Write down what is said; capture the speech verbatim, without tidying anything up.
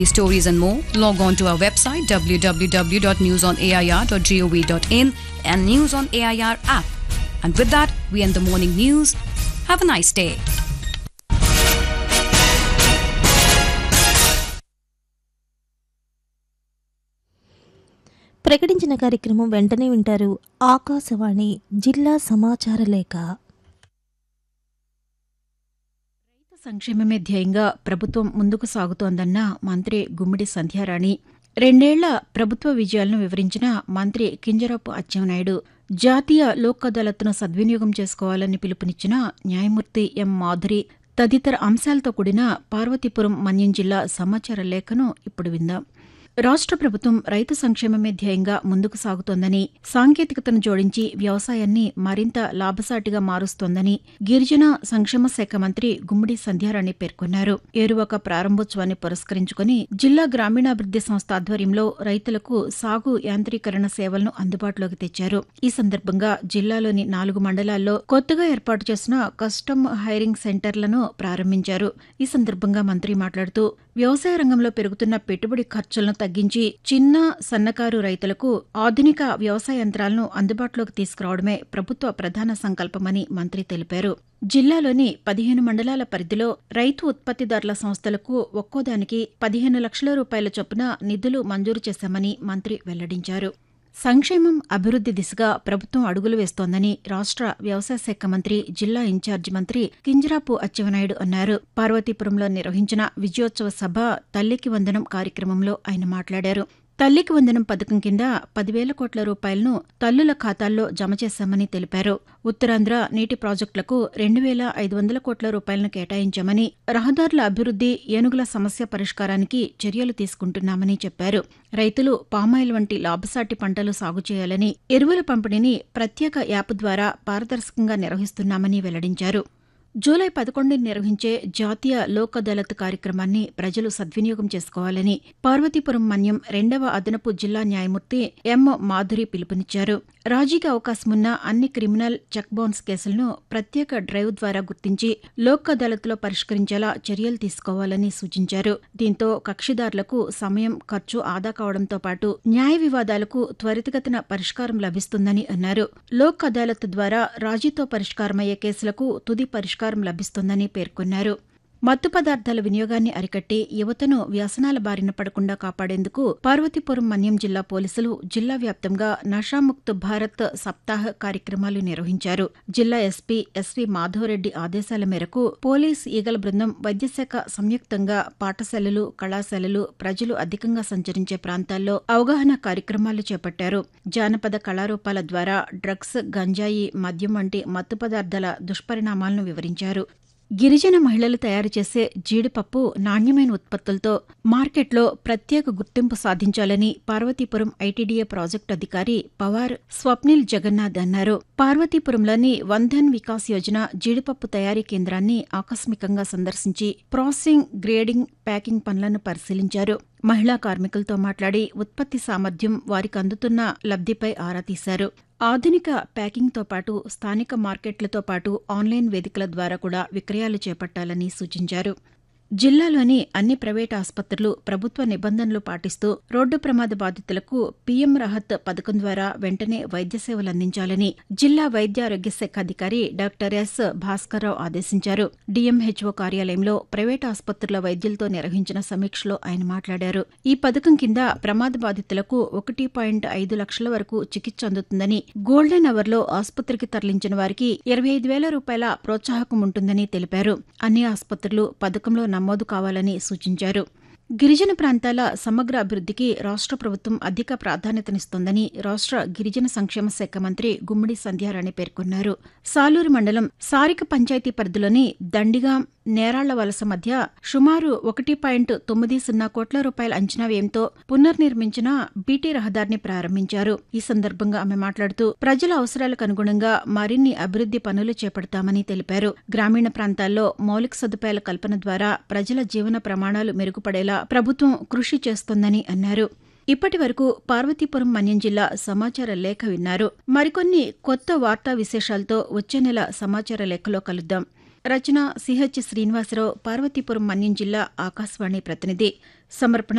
These stories and more, log on to our website w w w dot news on a i r dot gov dot in and News on A I R app. And with that, we end the morning news. Have a nice day. ప్రకటించిన కార్యక్రమం వెంటనే వింటారు. ఆకాశవాణి జిల్లా సమాచార లేఖ. రైతు సంక్షేమమే ధ్యేయంగా ప్రభుత్వం ముందుకు సాగుతోందన్న మంత్రి గుమ్మిడి సంధ్యారాణి. రెండేళ్ల ప్రభుత్వ విజయాలను వివరించిన మంత్రి కింజరాపు అచ్చెన్నాయుడు జాతీయ లోక్ అదాలత్ను సద్వినియోగం చేసుకోవాలని పిలుపునిచ్చిన న్యాయమూర్తి ఎం మాధురి తదితర అంశాలతో కూడిన పార్వతీపురం మన్యం జిల్లా సమాచార లేఖను ఇప్పుడు విందాం. రాష్ట్ర ప్రభుత్వం రైతు సంక్షేమమే ధ్యేయంగా ముందుకు సాగుతోందని, సాంకేతికతను జోడించి వ్యవసాయాన్ని మరింత లాభసాటిగా మారుస్తోందని గిరిజన సంక్షేమ శాఖ మంత్రి గుమ్మిడి సంధ్యారాణి పేర్కొన్నారు. ఏరువాక ప్రారంభోత్సవాన్ని పురస్కరించుకుని జిల్లా గ్రామీణాభివృద్ది సంస్థ ఆధ్వర్యంలో రైతులకు సాగు యాంత్రీకరణ సేవలను అందుబాటులోకి తెచ్చారు. ఈ సందర్భంగా జిల్లాలోని నాలుగు మండలాల్లో కొత్తగా ఏర్పాటు చేసిన కస్టమ్ హైరింగ్ సెంటర్లను ప్రారంభించారు. ఈ సందర్భంగా మంత్రి మాట్లాడుతూ వ్యవసాయ రంగంలో పెరుగుతున్న పెట్టుబడి ఖర్చులను తగ్గించి చిన్న సన్నకారు రైతులకు ఆధునిక వ్యవసాయ యంత్రాలను అందుబాటులోకి తీసుకురావడమే ప్రభుత్వ ప్రధాన సంకల్పమని మంత్రి తెలిపారు. జిల్లాలోని పదిహేను మండలాల పరిధిలో రైతు ఉత్పత్తిదారుల సంస్థలకు ఒక్కోదానికి పదిహేను లక్షల రూపాయల చొప్పున నిధులు మంజూరు చేశామని మంత్రి వెల్లడించారు. సంక్షేమం, అభివృద్ది దిశగా ప్రభుత్వం అడుగులు వేస్తోందని రాష్ట్ర వ్యవసాయ శాఖ మంత్రి, జిల్లా ఇన్ఛార్జి మంత్రి కింజరాపు అచ్చెన్నాయుడు అన్నారు. పార్వతీపురంలో నిర్వహించిన విజయోత్సవ సభ తల్లికి వందనం కార్యక్రమంలో ఆయన మాట్లాడారు. తల్లికి వందనం పథకం కింద పదివేల కోట్ల రూపాయలను తల్లుల ఖాతాల్లో జమ చేశామని తెలిపారు. ఉత్తరాంధ్ర నీటి ప్రాజెక్టులకు రెండు వేల ఐదు వందల కోట్ల రూపాయలను కేటాయించామని, రహదారుల అభివృద్ది, ఏనుగుల సమస్య పరిష్కారానికి చర్యలు తీసుకుంటున్నామని చెప్పారు. రైతులు పామాయిల్ వంటి లాభసాటి పంటలు సాగు చేయాలని, ఎరువుల పంపిణీని ప్రత్యేక యాప్ ద్వారా పారదర్శకంగా నిర్వహిస్తున్నామని వెల్లడించారు. జూలై పదకొండుని నిర్వహించే జాతీయ లోక్ అదాలత్ కార్యక్రమాన్ని ప్రజలు సద్వినియోగం చేసుకోవాలని పార్వతీపురం మన్యం రెండవ అదనపు జిల్లా న్యాయమూర్తి ఎం మాధురి పిలుపునిచ్చారు. రాజీకి అవకాశమున్న అన్ని క్రిమినల్ చెక్ బౌన్స్ కేసులను ప్రత్యేక డ్రైవ్ ద్వారా గుర్తించి లోక్ అదాలత్లో పరిష్కరించేలా చర్యలు తీసుకోవాలని సూచించారు. దీంతో కక్షిదారులకు సమయం, ఖర్చు ఆదా కావడంతో పాటు న్యాయ వివాదాలకు త్వరితగతిన పరిష్కారం లభిస్తుందని అన్నారు. లోక్ అదాలత్ ద్వారా రాజీతో పరిష్కారమయ్యే కేసులకు తుది పరిష్కారం లభిస్తుందని పేర్కొన్నారు. మత్తు పదార్థాల వినియోగాన్ని అరికట్టి యువతను వ్యసనాల బారిన పడకుండా కాపాడేందుకు పార్వతీపురం మన్యం జిల్లా పోలీసులు జిల్లా వ్యాప్తంగా నషాముక్త్ భారత్ సప్తాహ్ కార్యక్రమాలు నిర్వహించారు. జిల్లా ఎస్పీ ఎస్వీ మాధవరెడ్డి ఆదేశాల మేరకు పోలీస్ ఈగల బృందం, వైద్యశాఖ సంయుక్తంగా పాఠశాలలు, కళాశాలలు, ప్రజలు అధికంగా సంచరించే ప్రాంతాల్లో అవగాహన కార్యక్రమాలు చేపట్టారు. జానపద కళారూపాల ద్వారా డ్రగ్స్, గంజాయి, మద్యం వంటి మత్తు పదార్థాల దుష్పరిణామాలను వివరించారు. గిరిజన మహిళలు తయారు చేసే జీడిపప్పు నాణ్యమైన ఉత్పత్తులతో మార్కెట్లో ప్రత్యేక గుర్తింపు సాధించాలని పార్వతీపురం ఐటీడీఏ ప్రాజెక్టు అధికారి పవార్ స్వప్నిల్ జగన్నాథ్ అన్నారు. పార్వతీపురంలోని వంధన్ వికాస్ యోజన జీడిపప్పు తయారీ కేంద్రాన్ని ఆకస్మికంగా సందర్శించి ప్రాసెసింగ్, గ్రేడింగ్, ప్యాకింగ్ పనులను పరిశీలించారు. మహిళా కార్మికులతో మాట్లాడి ఉత్పత్తి సామర్థ్యం, వారికి అందుతున్న లబ్ధిపై ఆరా తీశారు. ఆధునిక ప్యాకింగ్తో పాటు స్థానిక మార్కెట్లతో పాటు ఆన్లైన్ వేదికల ద్వారా కూడా విక్రయాలు చేపట్టాలని సూచించారు. జిల్లాలోని అన్ని ప్రైవేటు ఆసుపత్రులు ప్రభుత్వ నిబంధనలు పాటిస్తూ రోడ్డు ప్రమాద బాధితులకు పీఎం రాహత్ పథకం ద్వారా వెంటనే వైద్య సేవలు అందించాలని జిల్లా వైద్య ఆరోగ్య శాఖ అధికారి డాక్టర్ ఎస్ భాస్కర్రావు ఆదేశించారు. డీఎంహెచ్ఓ కార్యాలయంలో ప్రైవేటు ఆసుపత్రుల వైద్యులతో నిర్వహించిన సమీక్షలో ఆయన మాట్లాడారు. ఈ పథకం కింద ప్రమాద బాధితులకు ఒకటి పాయింట్ ఐదు లక్షల వరకు చికిత్స అందుతుందని, గోల్డెన్ అవర్లో ఆసుపత్రికి తరలించిన వారికి ఇరవై ఐదు వేల రూపాయల ప్రోత్సాహకం ఉంటుందని తెలిపారు. అన్ని ఆసుపత్రులు పథకంలో నమోదు కావాలని సూచించారు. గిరిజన ప్రాంతాల సమగ్ర అభివృద్దికి రాష్ట్ర ప్రభుత్వం అధిక ప్రాధాన్యతనిస్తోందని రాష్ట్ర గిరిజన సంక్షేమ శాఖ మంత్రి గుమ్మిడి సంధ్యారాణి పేర్కొన్నారు. సాలూరు మండలం సారిక పంచాయతీ పరిధిలోని దండిగాం, నేరాళ్ల వలస మధ్య సుమారు ఒకటి పాయింట్ తొమ్మిది సున్నా కోట్ల రూపాయల అంచనా వ్యయంతో పునర్నిర్మించిన బీటీ రహదారిని ప్రారంభించారు. ఈ సందర్భంగా ఆమె మాట్లాడుతూ ప్రజల అవసరాలకు అనుగుణంగా మరిన్ని అభివృద్ది పనులు చేపడతామని తెలిపారు. గ్రామీణ ప్రాంతాల్లో మౌలిక సదుపాయాల కల్పన ద్వారా ప్రజల జీవన ప్రమాణాలు మెరుగుపడేలా ప్రభుత్వం కృషి చేస్తోందని అన్నారు. ఇప్పటి వరకు పార్వతీపురం మన్యం జిల్లా సమాచార లేఖ విన్నారు. మరికొన్ని కొత్త వార్తా విశేషాలతో వచ్చే నెల సమాచార లేఖలో కలుద్దాం. రచన సిహెచ్ శ్రీనివాసరావు, పార్వతీపురం మన్యం జిల్లా ఆకాశవాణి ప్రతినిధి. సమర్పణ